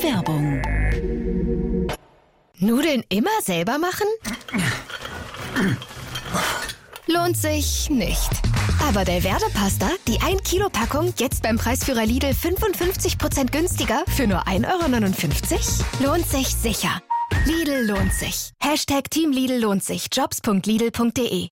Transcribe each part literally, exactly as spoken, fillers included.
Werbung. Nudeln immer selber machen? Lohnt sich nicht. Aber Delverde Pasta, die ein Kilo Packung, jetzt beim Preisführer Lidl fünfundfünfzig Prozent günstiger für nur ein Euro neunundfünfzig? Lohnt sich sicher. Lidl lohnt sich. Hashtag Team Lidl lohnt sich. Jobs punkt lidl punkt de.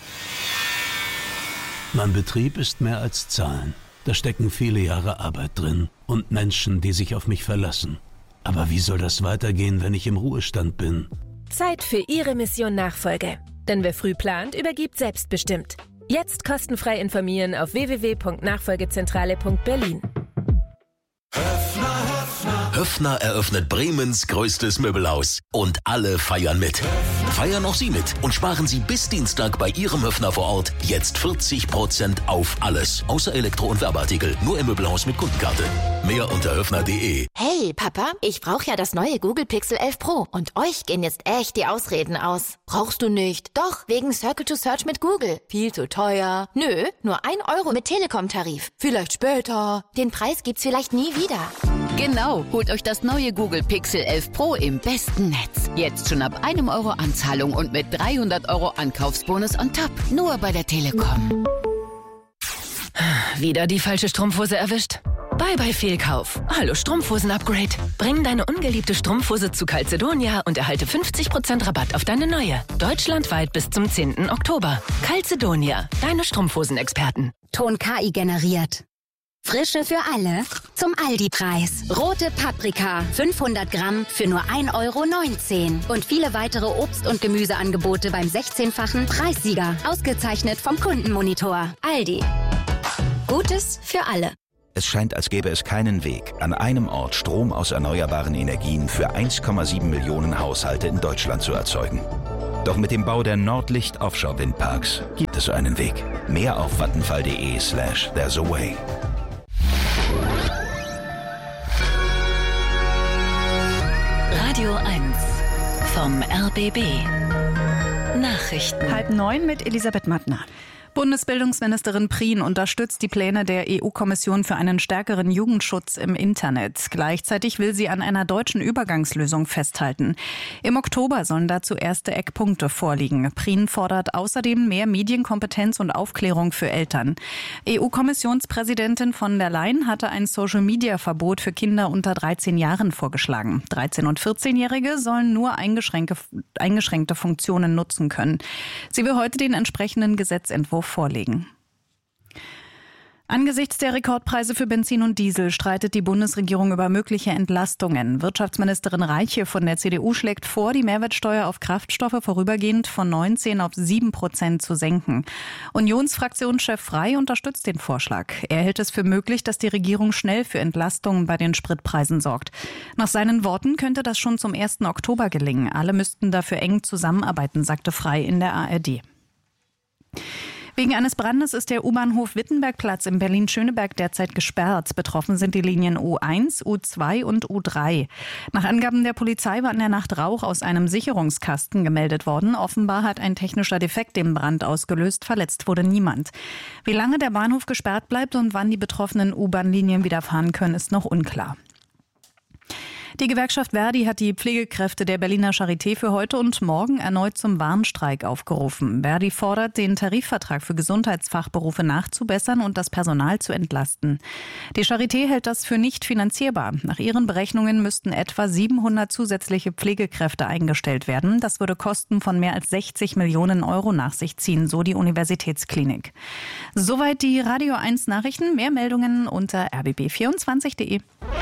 Mein Betrieb ist mehr als Zahlen. Da stecken viele Jahre Arbeit drin und Menschen, die sich auf mich verlassen. Aber wie soll das weitergehen, wenn ich im Ruhestand bin? Zeit für Ihre Mission Nachfolge. Denn wer früh plant, übergibt selbstbestimmt. Jetzt kostenfrei informieren auf w w w punkt nachfolgezentrale punkt berlin. Höffner eröffnet Bremens größtes Möbelhaus. Und alle feiern mit. Feiern auch Sie mit und sparen Sie bis Dienstag bei Ihrem Höffner vor Ort jetzt vierzig Prozent auf alles. Außer Elektro- und Werbeartikel. Nur im Möbelhaus mit Kundenkarte. Mehr unter höffner punkt de. Hey, Papa, ich brauche ja das neue Google Pixel elf Pro. Und euch gehen jetzt echt die Ausreden aus. Brauchst du nicht? Doch, wegen Circle to Search mit Google. Viel zu teuer. Nö, nur ein Euro mit Telekom-Tarif. Vielleicht später. Den Preis gibt's vielleicht nie wieder. Genau, holt euch das neue Google Pixel elf Pro im besten Netz. Jetzt schon ab einem Euro Anzahlung und mit dreihundert Euro Ankaufsbonus on top. Nur bei der Telekom. Wieder die falsche Strumpfhose erwischt? Bye bye Fehlkauf. Hallo Strumpfhosen-Upgrade. Bring deine ungeliebte Strumpfhose zu Calzedonia und erhalte fünfzig Prozent Rabatt auf deine neue. Deutschlandweit bis zum zehnten Oktober. Calzedonia, deine Strumpfhosenexperten. Ton K I generiert. Frische für alle zum Aldi-Preis. Rote Paprika, fünfhundert Gramm für nur ein Euro neunzehn. Und viele weitere Obst- und Gemüseangebote beim sechzehnfachen Preissieger. Ausgezeichnet vom Kundenmonitor. Aldi. Gutes für alle. Es scheint, als gäbe es keinen Weg, an einem Ort Strom aus erneuerbaren Energien für eins Komma sieben Millionen Haushalte in Deutschland zu erzeugen. Doch mit dem Bau der Nordlicht Offshore Windparks gibt es einen Weg. Mehr auf vattenfall.de slash there's a way. Radio eins vom R B B. Nachrichten. Halb neun mit Elisabeth Mattner. Bundesbildungsministerin Prien unterstützt die Pläne der E U-Kommission für einen stärkeren Jugendschutz im Internet. Gleichzeitig will sie an einer deutschen Übergangslösung festhalten. Im Oktober sollen dazu erste Eckpunkte vorliegen. Prien fordert außerdem mehr Medienkompetenz und Aufklärung für Eltern. E U-Kommissionspräsidentin von der Leyen hatte ein Social-Media-Verbot für Kinder unter dreizehn Jahren vorgeschlagen. dreizehn- und vierzehnjährige sollen nur eingeschränkte, eingeschränkte Funktionen nutzen können. Sie will heute den entsprechenden Gesetzentwurf vorlegen. Angesichts der Rekordpreise für Benzin und Diesel streitet die Bundesregierung über mögliche Entlastungen. Wirtschaftsministerin Reiche von der C D U schlägt vor, die Mehrwertsteuer auf Kraftstoffe vorübergehend von neunzehn auf sieben Prozent zu senken. Unionsfraktionschef Frey unterstützt den Vorschlag. Er hält es für möglich, dass die Regierung schnell für Entlastungen bei den Spritpreisen sorgt. Nach seinen Worten könnte das schon zum ersten Oktober gelingen. Alle müssten dafür eng zusammenarbeiten, sagte Frey in der A R D. Wegen eines Brandes ist der U-Bahnhof Wittenbergplatz in Berlin-Schöneberg derzeit gesperrt. Betroffen sind die Linien U eins, U zwei und U drei. Nach Angaben der Polizei war in der Nacht Rauch aus einem Sicherungskasten gemeldet worden. Offenbar hat ein technischer Defekt den Brand ausgelöst. Verletzt wurde niemand. Wie lange der Bahnhof gesperrt bleibt und wann die betroffenen U-Bahn-Linien wieder fahren können, ist noch unklar. Die Gewerkschaft Verdi hat die Pflegekräfte der Berliner Charité für heute und morgen erneut zum Warnstreik aufgerufen. Verdi fordert, den Tarifvertrag für Gesundheitsfachberufe nachzubessern und das Personal zu entlasten. Die Charité hält das für nicht finanzierbar. Nach ihren Berechnungen müssten etwa siebenhundert zusätzliche Pflegekräfte eingestellt werden. Das würde Kosten von mehr als sechzig Millionen Euro nach sich ziehen, so die Universitätsklinik. Soweit die Radio eins Nachrichten. Mehr Meldungen unter r b b vierundzwanzig punkt de.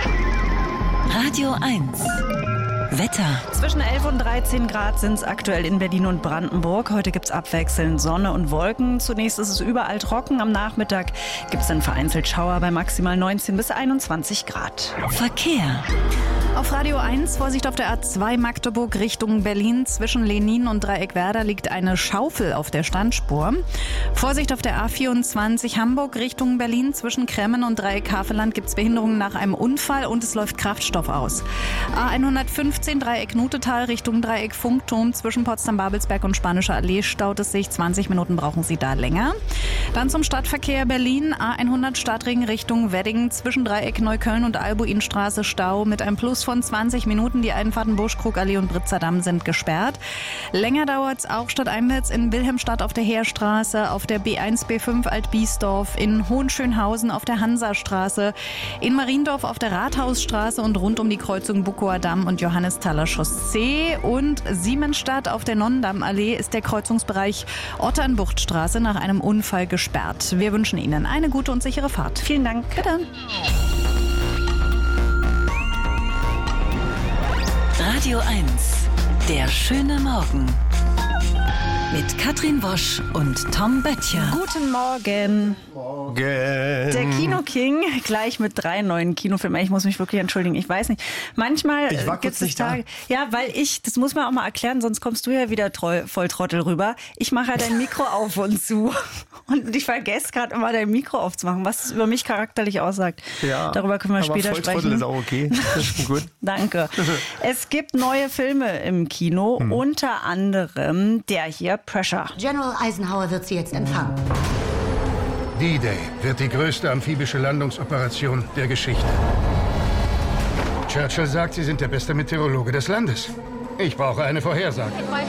Radio eins. Wetter. Zwischen elf und dreizehn Grad sind es aktuell in Berlin und Brandenburg. Heute gibt es abwechselnd Sonne und Wolken. Zunächst ist es überall trocken. Am Nachmittag gibt es dann vereinzelt Schauer bei maximal neunzehn bis einundzwanzig Grad. Verkehr. Auf Radio eins, Vorsicht auf der A zwei Magdeburg Richtung Berlin. Zwischen Lenin und Dreieckwerder liegt eine Schaufel auf der Standspur. Vorsicht auf der A vierundzwanzig Hamburg Richtung Berlin. Zwischen Kremmen und Dreieck-Havelland gibt es Behinderungen nach einem Unfall und es läuft Kraftstoff aus. A hundertfünfzehn Dreieck Nutetal Richtung Dreieck Funkturm. Zwischen Potsdam-Babelsberg und Spanischer Allee staut es sich. zwanzig Minuten brauchen Sie da länger. Dann zum Stadtverkehr Berlin. A hundert Stadtring Richtung Wedding. Zwischen Dreieck Neukölln und Albuinstraße Stau mit einem Plus von zwanzig Minuten. Die Einfahrten Buschkrugallee und Britzerdamm sind gesperrt. Länger dauert es auch stadteinwärts in Wilhelmstadt auf der Heerstraße, auf der B eins B fünf Alt-Biesdorf, in Hohenschönhausen auf der Hansastraße, in Mariendorf auf der Rathausstraße und rund um die Kreuzung Buckower Damm und Johannesthaler Chaussee. Und Siemensstadt auf der Nonnendammallee ist der Kreuzungsbereich Otternbuchtstraße nach einem Unfall gesperrt. Wir wünschen Ihnen eine gute und sichere Fahrt. Vielen Dank. Bitte. Radio eins. Der schöne Morgen. Mit Katrin Wosch und Tom Böttcher. Guten Morgen. Morgen. Der Kino-King, gleich mit drei neuen Kinofilmen. Ich muss mich wirklich entschuldigen, ich weiß nicht. Manchmal gibt es Tage... Da. Ja, weil ich, das muss man auch mal erklären, sonst kommst du ja wieder treu, voll Trottel rüber. Ich mache ja dein Mikro auf und zu. Und ich vergesse gerade immer, dein Mikro aufzumachen, was über mich charakterlich aussagt. Ja, darüber können wir aber später voll sprechen. Trottel ist auch okay. Das ist gut. Danke. Es gibt neue Filme im Kino, hm. unter anderem der hier, Pressure. General Eisenhower wird sie jetzt empfangen. D-Day wird die größte amphibische Landungsoperation der Geschichte. Churchill sagt, Sie sind der beste Meteorologe des Landes. Ich brauche eine Vorhersage.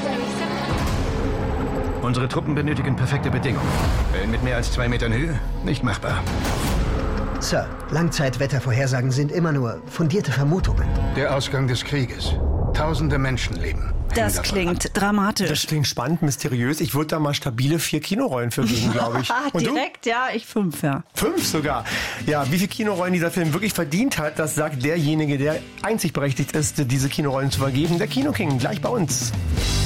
Unsere Truppen benötigen perfekte Bedingungen. Wellen mit mehr als zwei Metern Höhe? Nicht machbar. Sir, Langzeitwettervorhersagen sind immer nur fundierte Vermutungen. Der Ausgang des Krieges. Tausende Menschenleben. Das klingt dramatisch. Das klingt spannend, mysteriös. Ich würde da mal stabile vier Kinorollen für geben, glaube ich. Und direkt, du? ja, ich fünf, ja. Fünf sogar. Ja, wie viele Kinorollen dieser Film wirklich verdient hat, das sagt derjenige, der einzig berechtigt ist, diese Kinorollen zu vergeben. Der Kino-King, gleich bei uns.